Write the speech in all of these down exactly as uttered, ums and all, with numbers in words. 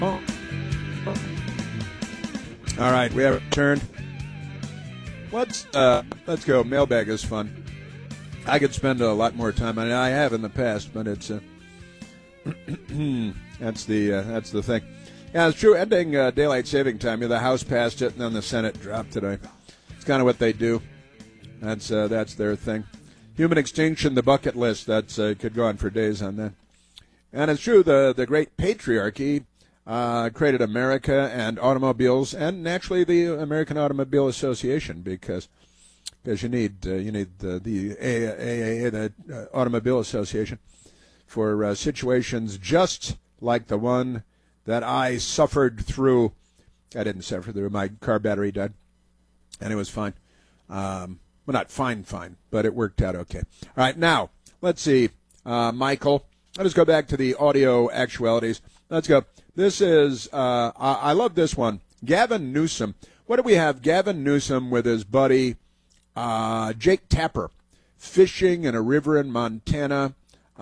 All right, we have returned. Let's uh, let's go. Mailbag is fun. I could spend a lot more time on it. I have in the past, but it's uh, that's the uh, that's the thing. Yeah, it's true. Ending uh, daylight saving time. The House passed it, and then the Senate dropped today. It's kind of what they do. That's uh, that's their thing. Human extinction, the bucket list. That's uh, could go on for days on that. And it's true. The the great patriarchy uh, created America and automobiles, and naturally the American Automobile Association, because because you need uh, you need the the A A A, the uh, Automobile Association, for uh, situations just like the one that I suffered through. I didn't suffer through. My car battery died, and it was fine. Um, well, not fine, fine, but it worked out okay. All right, now, let's see. Uh, Michael, let us go back to the audio actualities. Let's go. This is, uh, I, I love this one. Gavin Newsom. What do we have? Gavin Newsom with his buddy uh, Jake Tapper fishing in a river in Montana.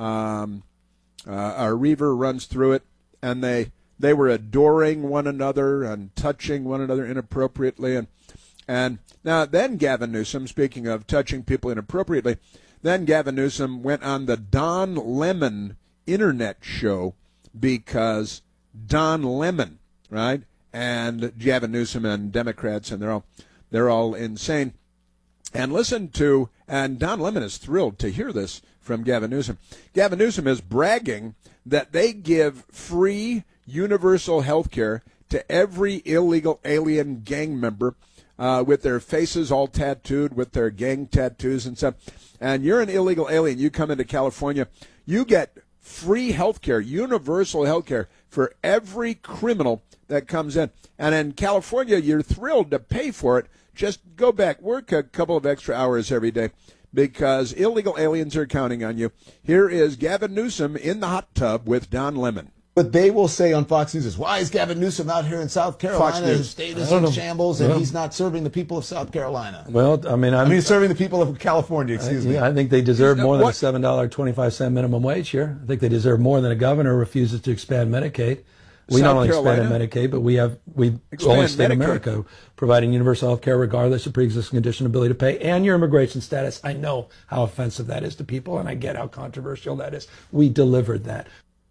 Um, uh, a river runs through it, and they they were adoring one another and touching one another inappropriately. And and now then Gavin Newsom, speaking of touching people inappropriately, then Gavin Newsom went on the Don Lemon internet show because Don Lemon, right, and Gavin Newsom and Democrats, and they're all they're all insane. And listen to, and Don Lemon is thrilled to hear this from Gavin Newsom. Gavin Newsom is bragging that they give free universal health care to every illegal alien gang member uh, with their faces all tattooed, with their gang tattoos and stuff. And you're an illegal alien. You come into California, you get free health care, universal health care for every criminal that comes in. And in California, you're thrilled to pay for it. Just go back, work a couple of extra hours every day, because illegal aliens are counting on you. Here is Gavin Newsom in the hot tub with Don Lemon. What they will say on Fox News is, why is Gavin Newsom out here in South Carolina? His state is in shambles, and well, he's not serving the people of South Carolina. Well, I mean, I'm, I mean, serving the people of California, excuse I, me. I think they deserve more than what? a seven dollars and twenty-five cents minimum wage here. I think they deserve more than a governor who refuses to expand Medicaid. We South not only Carolina? expanded Medicaid, but we have we Expand only state Medicare. America providing universal health care regardless of pre-existing condition, ability to pay, and your immigration status. I know how offensive that is to people, and I get how controversial that is. We delivered that.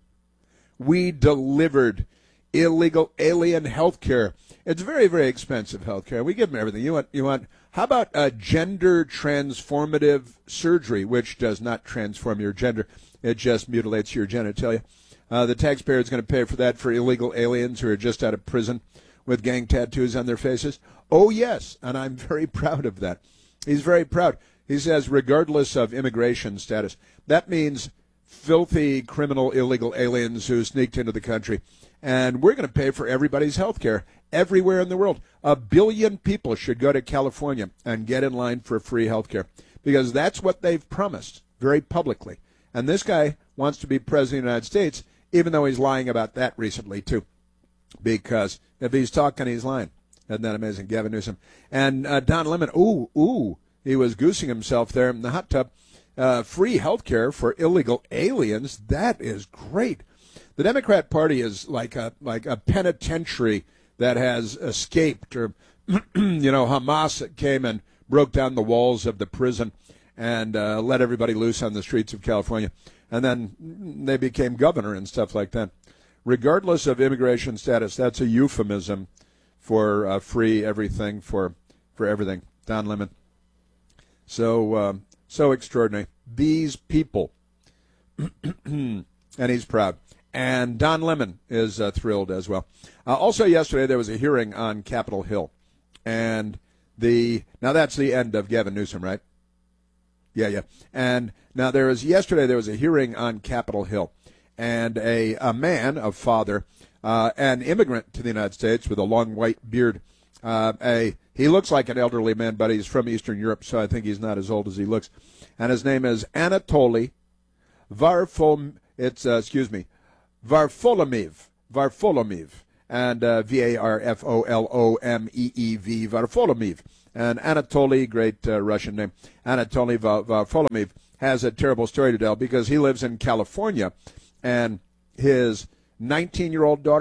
We delivered illegal alien health care. It's very, very expensive health care. We give them everything. You want, you want, how about uh, gender transformative surgery, which does not transform your gender. It just mutilates your genitalia. Uh, the taxpayer is going to pay for that for illegal aliens who are just out of prison with gang tattoos on their faces. Oh, yes, and I'm very proud of that. He's very proud. He says, regardless of immigration status. That means filthy, criminal, illegal aliens who sneaked into the country. And we're going to pay for everybody's health care everywhere in the world. A billion people should go to California and get in line for free health care, because that's what they've promised very publicly. And this guy wants to be president of the United States, even though he's lying about that recently, too. Because if he's talking, he's lying. Isn't that amazing? Gavin Newsom. And uh, Don Lemon, ooh, ooh, he was goosing himself there in the hot tub. Uh, free health care for illegal aliens. That is great. The Democrat Party is like a like a penitentiary that has escaped, or, you know, Hamas came and broke down the walls of the prison and uh, let everybody loose on the streets of California. And then they became governor and stuff like that. Regardless of immigration status, that's a euphemism for uh, free everything for for everything. Don Lemon. So um, so extraordinary. These people, and he's proud. And Don Lemon is uh, thrilled as well. Uh, also, yesterday there was a hearing on Capitol Hill, and the now that's the end of Gavin Newsom, right? Yeah, yeah. And now there was yesterday there was a hearing on Capitol Hill, and a a man, a father, uh, an immigrant to the United States with a long white beard. Uh, a he looks like an elderly man, but he's from Eastern Europe, so I think he's not as old as he looks. And his name is Anatoly Varfom. It's uh, excuse me, Varfolomev. Varfolomev. And uh, V A R F O L O M E E V, Varfolomev. And Anatoly, great uh, Russian name, Anatoly Varfolomev, has a terrible story to tell because he lives in California, and his nineteen-year-old daughter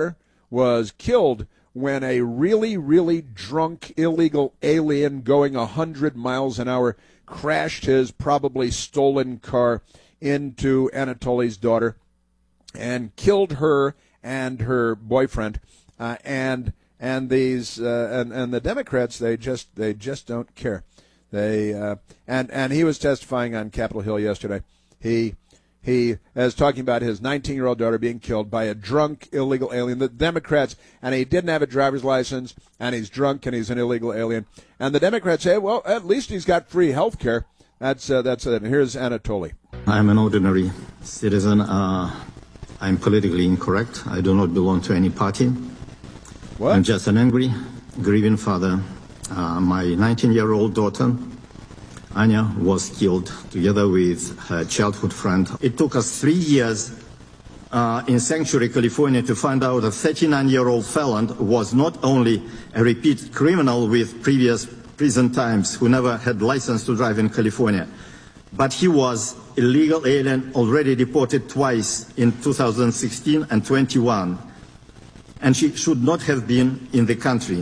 was killed when a really, really drunk illegal alien going one hundred miles an hour crashed his probably stolen car into Anatoly's daughter and killed her and her boyfriend. Uh, and and these uh, and and the Democrats, they just they just don't care. They uh, and and he was testifying on Capitol Hill yesterday. He he is talking about his nineteen-year-old daughter being killed by a drunk illegal alien. The Democrats, and he didn't have a driver's license, and he's drunk, and he's an illegal alien. And the Democrats say, well, at least he's got free health care. That's uh, that's it. And here's Anatoly. I'm an ordinary citizen. Uh, I'm politically incorrect. I do not belong to any party. What? I'm just an angry, grieving father. Uh, my nineteen-year-old daughter, Anya, was killed together with her childhood friend. It took us three years uh, in Sanctuary, California, to find out a thirty-nine-year-old felon was not only a repeat criminal with previous prison times who never had license to drive in California, but he was a legal alien already deported twice in two thousand sixteen and twenty-one, and she should not have been in the country.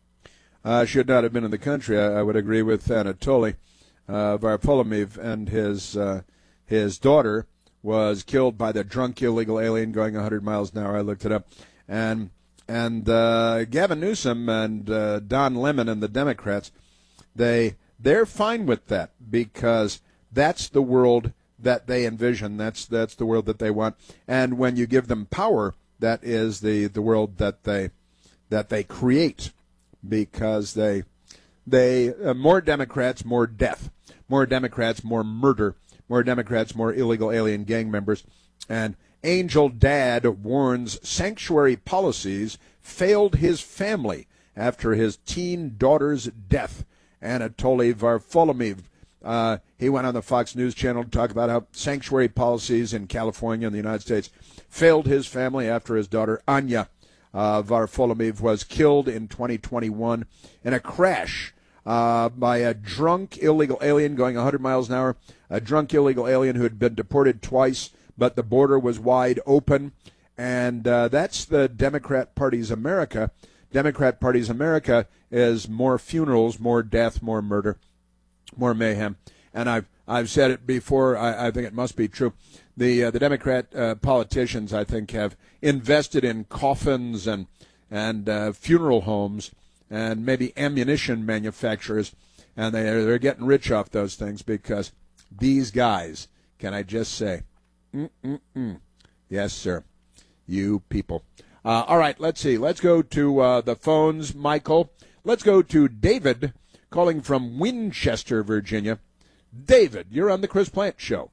Uh, should not have been in the country. I, I would agree with Anatoly. Uh, Varfolomeev and his uh, his daughter was killed by the drunk illegal alien going one hundred miles an hour. I looked it up, and and uh, Gavin Newsom and uh, Don Lemon and the Democrats, they they're fine with that because that's the world that they envision. That's that's the world that they want. And when you give them power, that is the, the world that they that they create. Because they, they uh, more Democrats, more death. More Democrats, more murder. More Democrats, more illegal alien gang members. And Angel Dad warns sanctuary policies failed his family after his teen daughter's death. Anatoly Varfolomeev. Uh, he went on the Fox News Channel to talk about how sanctuary policies in California and the United States failed his family after his daughter Anya Uh, Varfolomeev was killed in twenty twenty-one in a crash uh, by a drunk illegal alien going one hundred miles an hour, a drunk illegal alien who had been deported twice, but the border was wide open. And uh, that's the Democrat Party's America. Democrat Party's America is more funerals, more death, more murder, more mayhem. And I've I've said it before. I, I think it must be true. The uh, the Democrat uh, politicians, I think, have invested in coffins and and uh, funeral homes and maybe ammunition manufacturers, and they are, they're getting rich off those things because these guys, can I just say, mm-mm-mm. Yes, sir, you people. Uh, all right, let's see. Let's go to uh, the phones, Michael. Let's go to David calling from Winchester, Virginia. David, you're on the Chris Plant Show.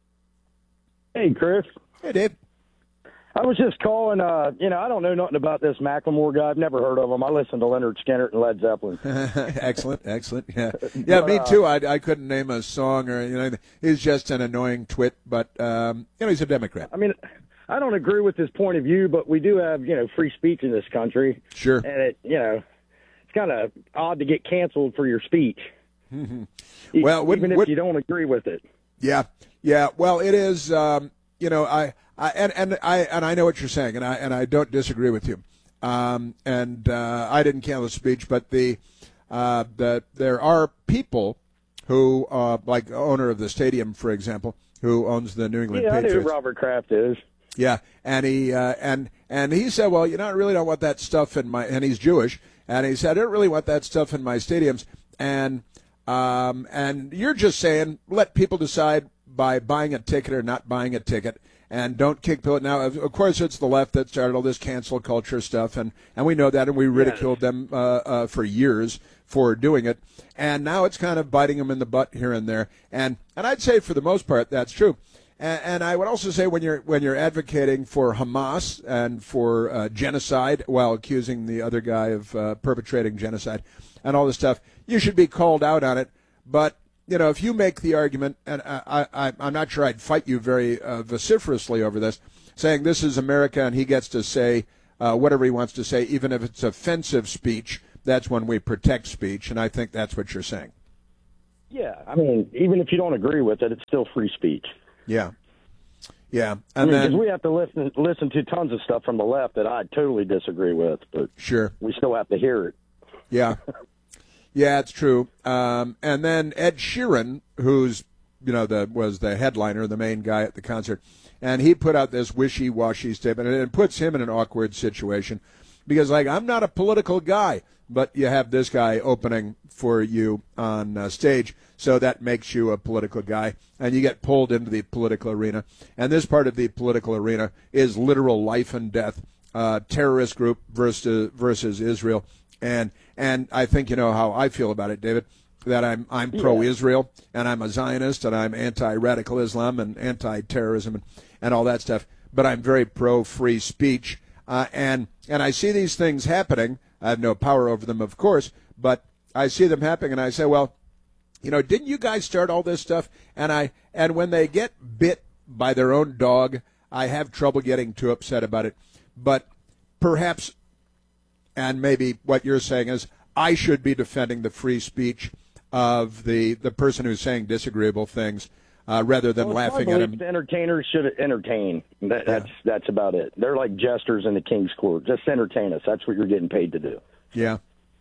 Hey, Chris. Hey, Dave. I was just calling, uh, you know, I don't know nothing about this Macklemore guy. I've never heard of him. I listen to Leonard Skinner and Led Zeppelin. Excellent, excellent. Yeah, yeah, but, me too. I, I couldn't name a song or, you know, he's just an annoying twit, but, um, you know, he's a Democrat. I mean, I don't agree with his point of view, but we do have, you know, free speech in this country. Sure. And, it, you know, it's kind of odd to get canceled for your speech. Mm-hmm. Well, even if you don't agree with it. Yeah, yeah. Well, it is. Um, you know, I, I and, and I and I know what you're saying, and I and I don't disagree with you. Um, and uh, I didn't cancel the speech, but the uh, the there are people who, uh, like owner of the stadium, for example, who owns the New England yeah, Patriots. I know who Robert Kraft is. Yeah, and he uh, and and he said, well, you know, I really don't want that stuff in my. And he's Jewish, and he said, I don't really want that stuff in my stadiums, and. Um, and you're just saying let people decide by buying a ticket or not buying a ticket, and don't kick people. Now, of, of course, it's the left that started all this cancel culture stuff, and, and we know that, and we ridiculed yes. them uh, uh, for years for doing it. And now it's kind of biting them in the butt here and there. And and I'd say for the most part that's true. And, and I would also say when you're when you're advocating for Hamas and for uh, genocide while accusing the other guy of uh, perpetrating genocide and all this stuff, you should be called out on it. But, you know, if you make the argument, and I, I, I'm not sure I'd fight you very uh, vociferously over this, saying this is America and he gets to say uh, whatever he wants to say, even if it's offensive speech, that's when we protect speech. And I think that's what you're saying. Yeah, I mean, even if you don't agree with it, it's still free speech. Yeah. Yeah, and I mean, then 'cause we have to listen listen to tons of stuff from the left that I totally disagree with, but sure, we still have to hear it. Yeah, yeah, it's true. Um, and then Ed Sheeran, who's you know the was the headliner, the main guy at the concert, and he put out this wishy-washy statement, and it puts him in an awkward situation because, like, I'm not a political guy, but you have this guy opening for you on uh, stage, so that makes you a political guy, and you get pulled into the political arena. And this part of the political arena is literal life and death, uh, terrorist group versus versus Israel. And and I think you know how I feel about it, David, that I'm I'm Yeah. pro-Israel, and I'm a Zionist, and I'm anti-radical Islam and anti-terrorism and, and all that stuff. But I'm very pro-free speech, uh, and and I see these things happening. I have no power over them, of course, but I see them happening, and I say, well, you know, didn't you guys start all this stuff? And I and when they get bit by their own dog, I have trouble getting too upset about it. But perhaps, and maybe what you're saying is, I should be defending the free speech of the the person who's saying disagreeable things, uh, rather than Well, laughing I at believe him. the entertainers should entertain. That, that's that's about it. They're like jesters in the king's court. Just entertain us. That's what you're getting paid to do. Yeah.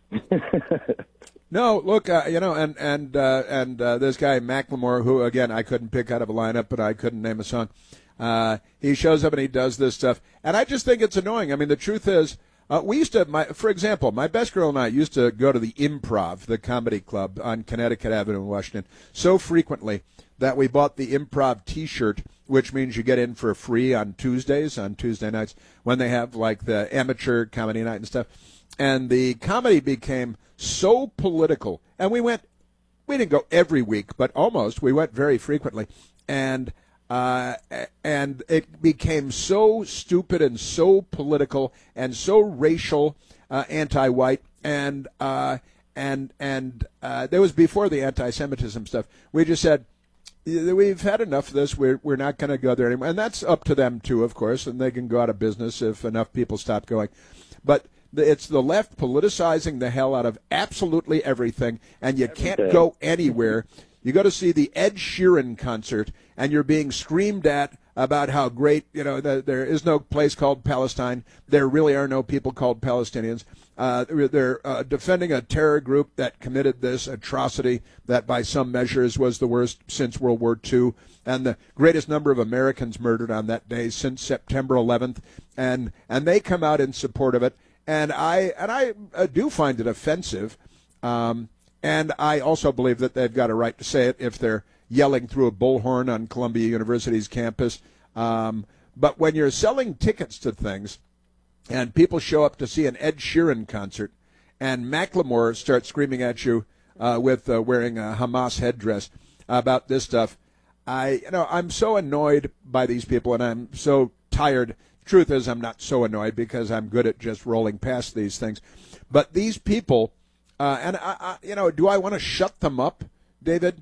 No, look, uh, you know, and and uh, and uh, this guy Macklemore, who again I couldn't pick out of a lineup, but I couldn't name a song. Uh, he shows up and he does this stuff, and I just think it's annoying. I mean, the truth is, uh, we used to, my, for example, my best girl and I used to go to the Improv, the comedy club on Connecticut Avenue in Washington, so frequently that we bought the Improv T-shirt, which means you get in for free on Tuesdays, on Tuesday nights, when they have like the amateur comedy night and stuff. And the comedy became so political, and we went, we didn't go every week, but almost. We went very frequently, and uh, and it became so stupid and so political and so racial, uh, anti-white, and uh, and and uh, that was before the anti-Semitism stuff. We just said, we've had enough of this. We're we're not going to go there anymore, and that's up to them too, of course, and they can go out of business if enough people stop going. But it's the left politicizing the hell out of absolutely everything, and you can't go anywhere. You go to see the Ed Sheeran concert, and you're being screamed at about how great, you know, the, there is no place called Palestine. There really are no people called Palestinians. Uh, they're uh, defending a terror group that committed this atrocity that by some measures was the worst since World War Two, and the greatest number of Americans murdered on that day since September eleventh. And, and they come out in support of it. And I and I uh, do find it offensive, um, and I also believe that they've got a right to say it if they're yelling through a bullhorn on Columbia University's campus. Um, but when you're selling tickets to things, and people show up to see an Ed Sheeran concert, and Macklemore starts screaming at you uh, with uh, wearing a Hamas headdress about this stuff, I you know I'm so annoyed by these people, and I'm so tired. Truth is, I'm not so annoyed because I'm good at just rolling past these things. But these people, uh, and I, I, you know, do I want to shut them up, David?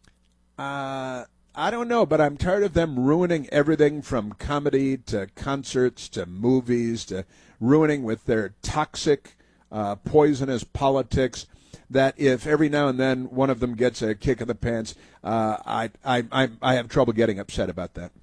Uh, I don't know, but I'm tired of them ruining everything from comedy to concerts to movies to ruining with their toxic, uh, poisonous politics. That if every now and then one of them gets a kick in the pants, uh, I, I, I, I have trouble getting upset about that.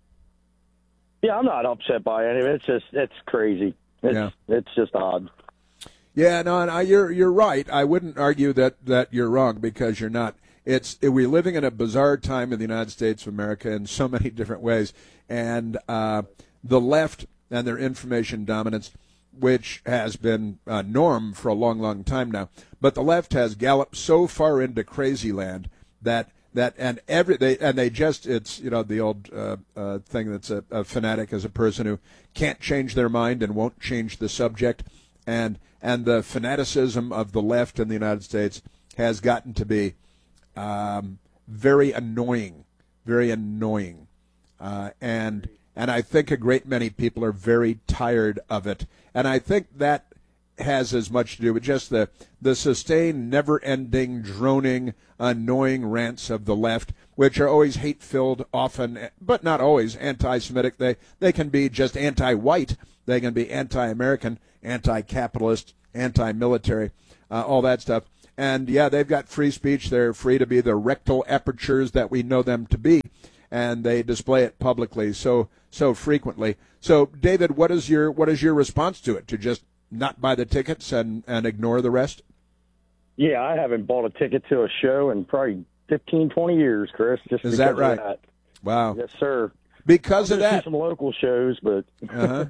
Yeah, I'm not upset by it. It's just it's crazy. It's Yeah. it's just odd. Yeah, no, and I, you're you're right. I wouldn't argue that, that you're wrong because you're not. It's we're living in a bizarre time in the United States of America in so many different ways, and uh, the left and their information dominance, which has been a norm for a long, long time now, but the left has galloped so far into crazy land that. That and every they and they just it's you know the old uh, uh, thing that's a, a fanatic is a person who can't change their mind and won't change the subject, and and the fanaticism of the left in the United States has gotten to be um, very annoying, very annoying, uh, and and I think a great many people are very tired of it, and I think that has as much to do with just the the sustained, never-ending, droning, annoying rants of the left, which are always hate-filled, often, but not always, anti-Semitic. They they can be just anti-white. They can be anti-American, anti-capitalist, anti-military, uh, all that stuff. And, yeah, they've got free speech. They're free to be the rectal apertures that we know them to be. and they display it publicly so so frequently. So, David, what is your what is your response to it? To just not buy the tickets and, and ignore the rest? Yeah, I haven't bought a ticket to a show in probably fifteen, twenty years, Chris. Just is that right? That. Wow. Yes, sir. Because I'll of that, some local shows, but uh-huh.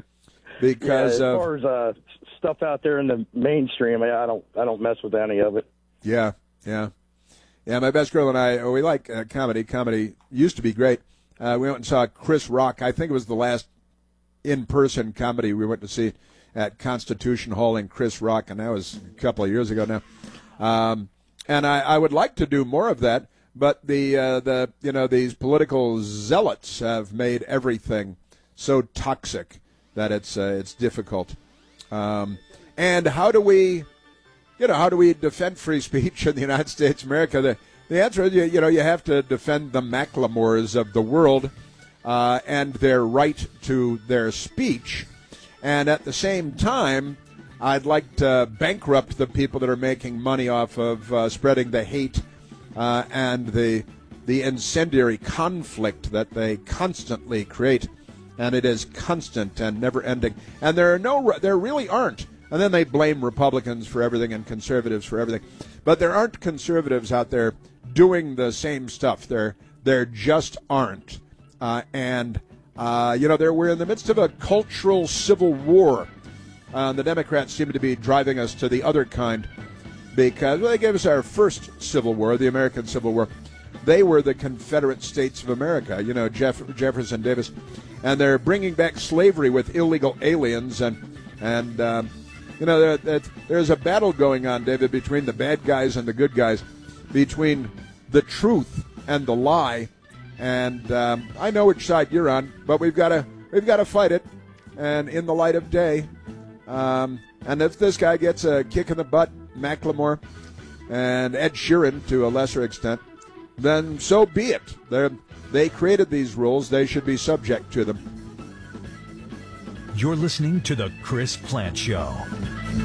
because yeah, as of far as uh, stuff out there in the mainstream, I don't I don't mess with any of it. Yeah, yeah, yeah. My best girl and I, we like uh, comedy. Comedy used to be great. Uh, we went and saw Chris Rock. I think it was the last in-person comedy we went to see at Constitution Hall in Chris Rock, and that was a couple of years ago now. Um, and I, I would like to do more of that, but the uh, the you know these political zealots have made everything so toxic that it's uh, it's difficult. Um, and how do we, you know, how do we defend free speech in the United States of America? The the answer is you, you know you have to defend the Macklemores of the world uh, and their right to their speech, and at the same time, I'd like to bankrupt the people that are making money off of uh, spreading the hate uh, and the the incendiary conflict that they constantly create, and it is constant and never-ending. And there are no, there really aren't. And then they blame Republicans for everything and conservatives for everything, but there aren't conservatives out there doing the same stuff. There, there just aren't. Uh, and uh, you know, there we're in the midst of a cultural civil war. Uh, the Democrats seem to be driving us to the other kind because well, they gave us our first Civil War, the American Civil War. They were the Confederate States of America, you know, Jeff, Jefferson Davis. And they're bringing back slavery with illegal aliens. And, and um, you know, there, there's a battle going on, David, between the bad guys and the good guys, between the truth and the lie. And um, I know which side you're on, but we've got to we've got to fight it. And in the light of day. Um, and if this guy gets a kick in the butt, Macklemore and Ed Sheeran to a lesser extent, then so be it. They're, they created these rules. They should be subject to them. You're listening to The Chris Plante Show.